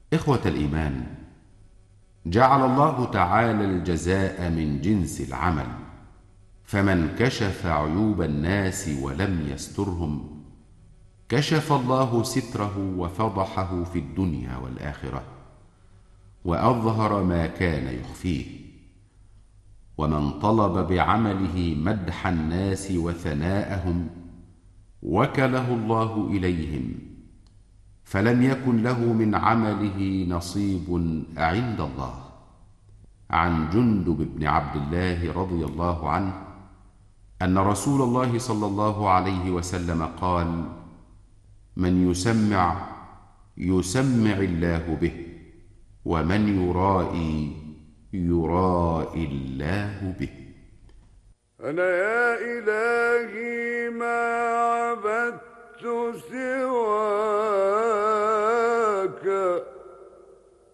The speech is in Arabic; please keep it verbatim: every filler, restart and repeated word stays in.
إخوة الإيمان، جعل الله تعالى الجزاء من جنس العمل، فمن كشف عيوب الناس ولم يسترهم كشف الله ستره وفضحه في الدنيا والآخرة، وأظهر ما كان يخفيه. ومن طلب بعمله مدح الناس وثناءهم وكله الله إليهم، فلم يكن له من عمله نصيب عند الله. عن جندب بن عبد الله رضي الله عنه أن رسول الله صلى الله عليه وسلم قال: من يسمع يسمع الله به، ومن يرائي يرائي الله به. أنا يا إلهي ما عبدت سواك